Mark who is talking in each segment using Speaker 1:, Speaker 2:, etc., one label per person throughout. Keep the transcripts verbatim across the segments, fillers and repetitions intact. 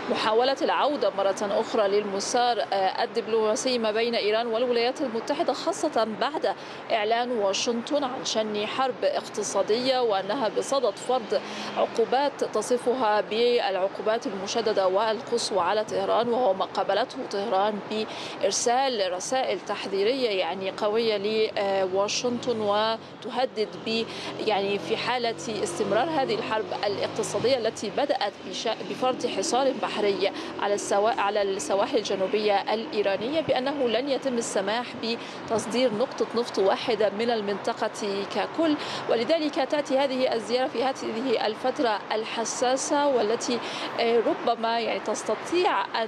Speaker 1: محاولة العودة مرة أخرى للمسار الدبلوماسي ما بين إيران والولايات المتحدة، خاصة بعد إعلان واشنطن عن شن حرب اقتصادية وأنها بصدد فرض عقوبات تصفها بالعقوبات المشددة والقصوى على طهران، وهو ما قابلته طهران بإرسال رسائل تحذيرية يعني قوية لواشنطن، وتهدد ب يعني في حالة استمرار هذه الحرب الاقتصادية التي بدأت بفرض حصار بحري على السوا... على السواحل الجنوبية الإيرانية بأنه لن يتم السماح بتصدير نقطة نفط واحدة من المنطقة ككل. ولذلك تأتي هذه الزيارة في هذه الفترة الحساسة والتي ربما يعني تستطيع أن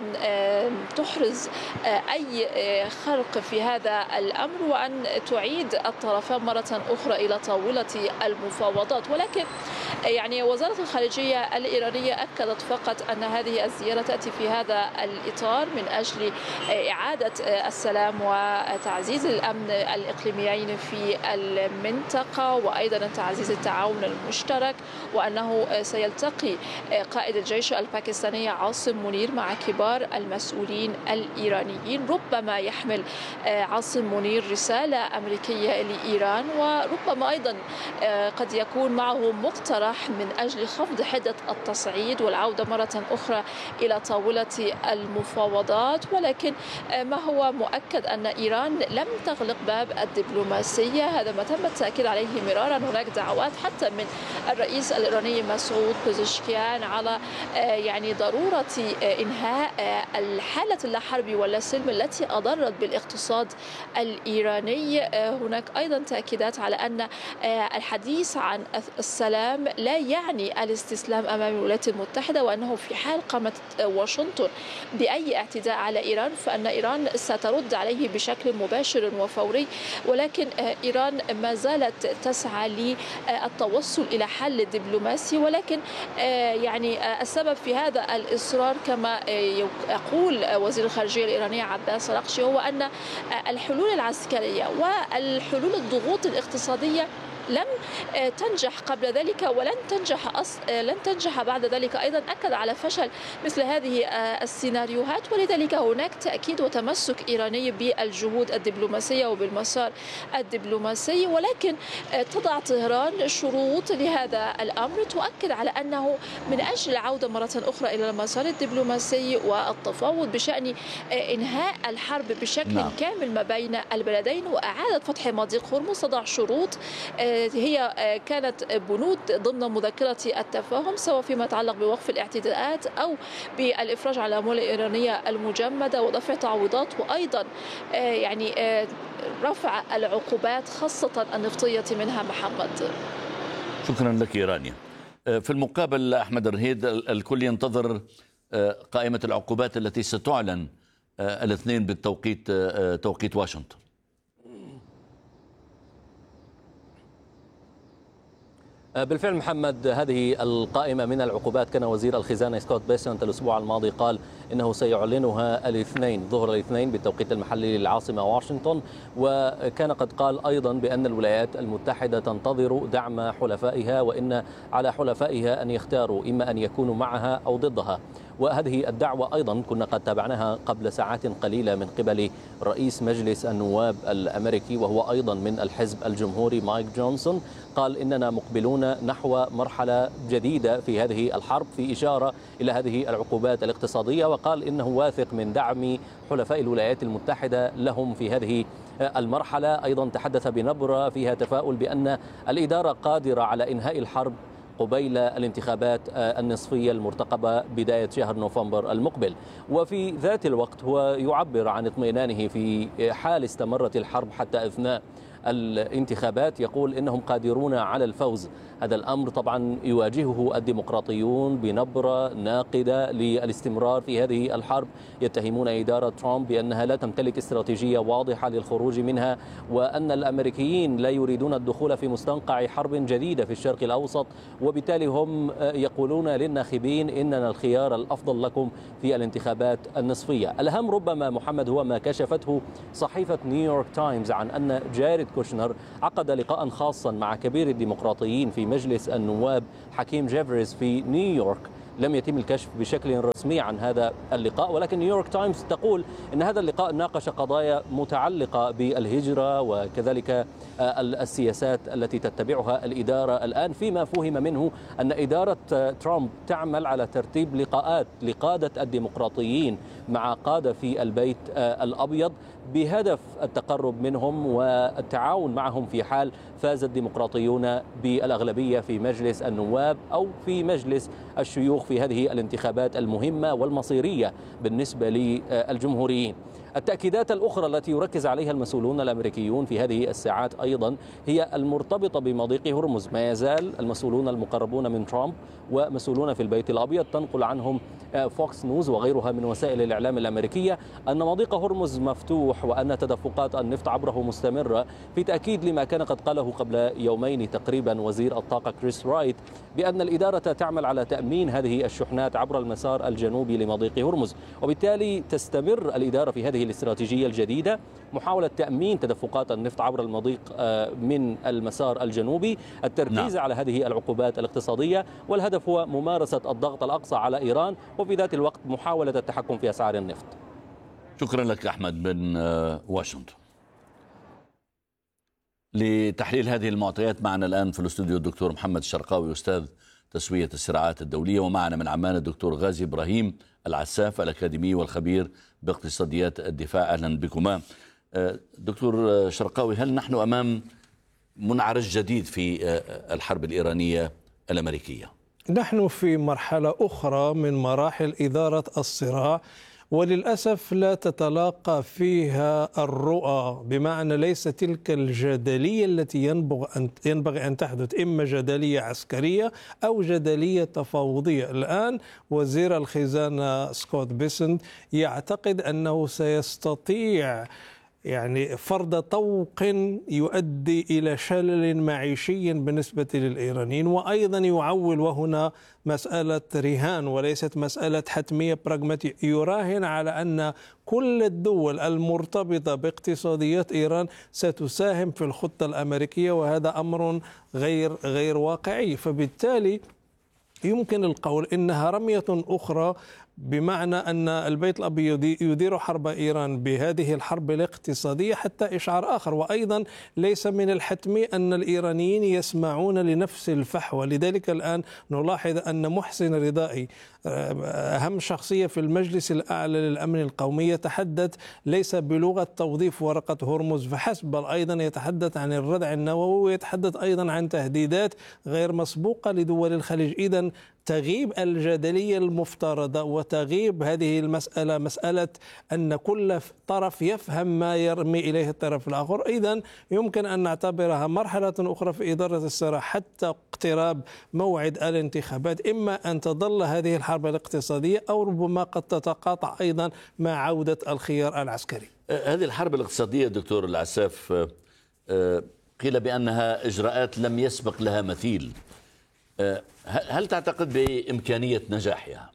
Speaker 1: تحرز أي خرق في هذا الأمر وأن تعيد الطرفان مرة أخرى إلى طاولة المفاوضات. ولكن يعني وزارة الخارجية الإيرانية أكدت فقط أن هذه الزيارة تأتي في هذا الإطار من أجل إعادة السلام وتعزيز الأمن الإقليميين في المنطقة، وأيضا تعزيز التعاون المشترك، وأنه سيلتقي قائد الجيش الباكستاني عاصم منير مع كبار المسؤولين الإيرانيين. ربما يحمل عاصم منير رسالة أمريكية لإيران، وربما أيضا قد يكون معه مقترح من أجل خفض حدة التصعيد والعودة مرة أخرى إلى طاولة المفاوضات. ولكن ما هو مؤكد أن إيران لم تغلق باب الدبلوماسية، هذا ما تم التأكيد عليه مرارا. هناك دعوات حتى من الرئيس الإيراني مسعود بزشكيان على يعني ضرورة إنهاء الحالة اللا حرب ولا سلم التي أضرت بالاقتصاد الإيراني. هناك أيضا تأكيدات على أن الحديث عن السلام لا يعني الاستسلام أمام الولايات المتحدة، وأنه في حال قامت واشنطن بأي اعتداء على إيران فأن إيران سترد عليه بشكل مباشر وفوري. ولكن إيران ما زالت تسعى للتوصل إلى حل دبلوماسي، ولكن يعني السبب في هذا الإصرار كما يقول وزير الخارجية الإيراني عباس أراغشي هو أن الحلول العسكرية والحلول الضغوط الاقتصادية لم تنجح قبل ذلك ولن تنجح أص... لن تنجح بعد ذلك. أيضا أكد على فشل مثل هذه السيناريوهات، ولذلك هناك تأكيد وتمسك إيراني بالجهود الدبلوماسية وبالمسار الدبلوماسي. ولكن تضع طهران شروط لهذا الأمر تؤكد على أنه من أجل العودة مرة أخرى إلى المسار الدبلوماسي والتفاوض بشأن إنهاء الحرب بشكل نعم. كامل ما بين البلدين وإعادة فتح مضيق هرمز، تضع شروط هي كانت بنود ضمن مذكرة التفاهم، سواء فيما يتعلق بوقف الاعتداءات أو بالإفراج على الأموال الإيرانية المجمدة ودفع تعويضات، وأيضا يعني رفع العقوبات خاصة النفطية منها. محمد،
Speaker 2: شكرا لك رانيا. في المقابل أحمد رهيد، الكل ينتظر قائمة العقوبات التي ستعلن الاثنين بالتوقيت توقيت واشنطن.
Speaker 3: بالفعل محمد، هذه القائمة من العقوبات كان وزير الخزانة سكوت بيسنت الأسبوع الماضي قال إنه سيعلنها الاثنين ظهر الاثنين بالتوقيت المحلي للعاصمة واشنطن، وكان قد قال أيضا بأن الولايات المتحدة تنتظر دعم حلفائها وإن على حلفائها أن يختاروا إما أن يكونوا معها أو ضدها. وهذه الدعوة أيضا كنا قد تابعناها قبل ساعات قليلة من قبل رئيس مجلس النواب الأمريكي وهو أيضا من الحزب الجمهوري مايك جونسون، قال إننا مقبلون نحو مرحلة جديدة في هذه الحرب، في إشارة إلى هذه العقوبات الاقتصادية، وقال إنه واثق من دعم حلفاء الولايات المتحدة لهم في هذه المرحلة. أيضا تحدث بنبرة فيها تفاؤل بأن الإدارة قادرة على إنهاء الحرب قبيل الانتخابات النصفية المرتقبة بداية شهر نوفمبر المقبل. وفي ذات الوقت هو يعبر عن اطمئنانه في حال استمرت الحرب حتى أثناء الانتخابات، يقول إنهم قادرون على الفوز. هذا الأمر طبعا يواجهه الديمقراطيون بنبرة ناقدة للاستمرار في هذه الحرب، يتهمون إدارة ترامب بأنها لا تمتلك استراتيجية واضحة للخروج منها، وأن الأمريكيين لا يريدون الدخول في مستنقع حرب جديدة في الشرق الأوسط، وبالتالي هم يقولون للناخبين إننا الخيار الأفضل لكم في الانتخابات النصفية. الأهم ربما محمد هو ما كشفته صحيفة نيويورك تايمز عن أن جاريد كوشنر عقد لقاء خاصا مع كبير الديمقراطيين في مجلس النواب حكيم جيفريز في نيويورك، لم يتم الكشف بشكل رسمي عن هذا اللقاء، ولكن نيويورك تايمز تقول أن هذا اللقاء ناقش قضايا متعلقة بالهجرة وكذلك السياسات التي تتبعها الإدارة الآن، فيما فهم منه أن إدارة ترامب تعمل على ترتيب لقاءات لقادة الديمقراطيين مع قادة في البيت الأبيض بهدف التقرب منهم والتعاون معهم في حال فاز الديمقراطيون بالأغلبية في مجلس النواب أو في مجلس الشيوخ في هذه الانتخابات المهمة والمصيرية بالنسبة للجمهوريين. التأكيدات الأخرى التي يركز عليها المسؤولون الأمريكيون في هذه الساعات أيضا هي المرتبطة بمضيق هرمز. ما يزال المسؤولون المقربون من ترامب ومسؤولون في البيت الأبيض تنقل عنهم فوكس نيوز وغيرها من وسائل الإعلام الأمريكية أن مضيق هرمز مفتوح وأن تدفقات النفط عبره مستمرة، في تأكيد لما كان قد قاله قبل يومين تقريبا وزير الطاقة كريس رايت بأن الإدارة تعمل على تأمين هذه الشحنات عبر المسار الجنوبي لمضيق هرمز، وبالتالي تستمر الإدارة في هذه الاستراتيجية الجديدة محاولة تأمين تدفقات النفط عبر المضيق من المسار الجنوبي، التركيز نعم. على هذه العقوبات الاقتصادية، والهدف هو ممارسة الضغط الأقصى على إيران وفي ذات الوقت محاولة التحكم في أسعار النفط.
Speaker 2: شكرا لك أحمد من واشنطن. لتحليل هذه المعطيات معنا الآن في الاستوديو الدكتور محمد الشرقاوي أستاذ تسوية الصراعات الدولية، ومعنا من عمان الدكتور غازي إبراهيم العساف الأكاديمي والخبير باقتصاديات الدفاع. أهلا بكما. دكتور شرقاوي، هل نحن أمام منعرج جديد في الحرب الإيرانية الأمريكية؟
Speaker 4: نحن في مرحلة أخرى من مراحل إدارة الصراع، وللأسف لا تتلاقى فيها الرؤى، بمعنى ليس تلك الجدلية التي ينبغي أن تحدث، إما جدلية عسكرية أو جدلية تفاوضية. الآن وزير الخزانة سكوت بيسنت يعتقد أنه سيستطيع يعني فرض طوق يؤدي إلى شلل معيشي بالنسبة للإيرانيين، وأيضا يعول، وهنا مسألة رهان وليست مسألة حتمية براغماتية، يراهن على أن كل الدول المرتبطة باقتصاديات إيران ستساهم في الخطة الأمريكية، وهذا أمر غير غير واقعي. فبالتالي يمكن القول إنها رمية أخرى، بمعنى أن البيت الأبيض يدير حرب إيران بهذه الحرب الاقتصادية حتى إشعار آخر. وأيضا ليس من الحتمي أن الإيرانيين يسمعون لنفس الفحوى. لذلك الآن نلاحظ أن محسن رضائي أهم شخصية في المجلس الأعلى للأمن القومي يتحدث ليس بلغة توظيف ورقة هرمز فحسب، بل أيضا يتحدث عن الردع النووي، ويتحدث أيضا عن تهديدات غير مسبوقة لدول الخليج. إذن تغيب الجدلية المفترضة وتغيب هذه المسألة، مسألة أن كل طرف يفهم ما يرمي إليه الطرف الآخر. إذن يمكن أن نعتبرها مرحلة أخرى في إدارة الصراع حتى اقتراب موعد الانتخابات، إما أن تظل هذه الحرب الاقتصادية أو ربما قد تتقاطع أيضا مع عودة الخيار العسكري.
Speaker 2: هذه الحرب الاقتصادية دكتور العساف قيل بأنها إجراءات لم يسبق لها مثيل، هل تعتقد بإمكانية نجاحها؟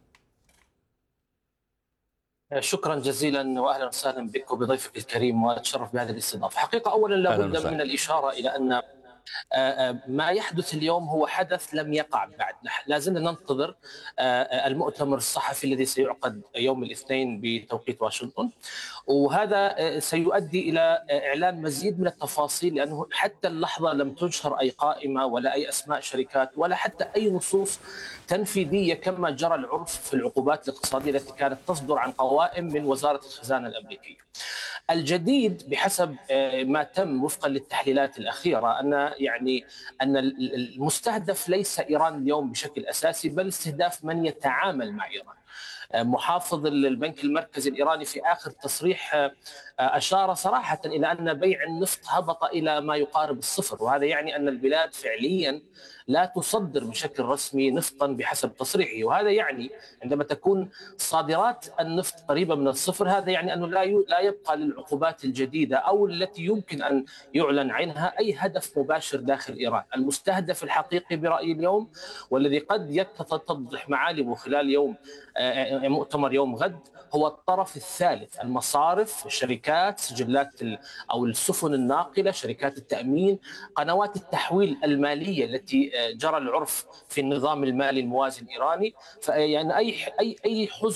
Speaker 5: شكرا جزيلا واهلا وسهلا بك وبضيفك الكريم، واتشرف بهذه الاستضافه. حقيقه اولا لابد من الاشاره الى ان ما يحدث اليوم هو حدث لم يقع بعد. لا زلنا ننتظر المؤتمر الصحفي الذي سيعقد يوم الاثنين بتوقيت واشنطن، وهذا سيؤدي إلى إعلان مزيد من التفاصيل، لأنه حتى اللحظة لم تنشر أي قائمة ولا أي أسماء شركات ولا حتى أي نصوص تنفيذية كما جرى العرف في العقوبات الاقتصادية التي كانت تصدر عن قوائم من وزارة الخزانة الأمريكية. الجديد بحسب ما تم وفقا للتحليلات الأخيرة أن يعني أن المستهدف ليس إيران اليوم بشكل أساسي، بل استهداف من يتعامل مع إيران. محافظ البنك المركزي الإيراني في آخر تصريح أشار صراحة إلى أن بيع النفط هبط إلى ما يقارب الصفر، وهذا يعني أن البلاد فعليا لا تصدر بشكل رسمي نفطا بحسب تصريحه. وهذا يعني عندما تكون صادرات النفط قريبة من الصفر، هذا يعني أنه لا لا يبقى للعقوبات الجديدة أو التي يمكن أن يعلن عنها أي هدف مباشر داخل إيران. المستهدف الحقيقي برأيي اليوم، والذي قد يتضح معالمه خلال يوم مؤتمر يوم غد هو الطرف الثالث، المصارف، الشركات، سجلات أو السفن الناقلة، شركات التأمين، قنوات التحويل المالية التي جرى العرف في النظام المالي الموازي الإيراني. فيعني أي أي أي حزن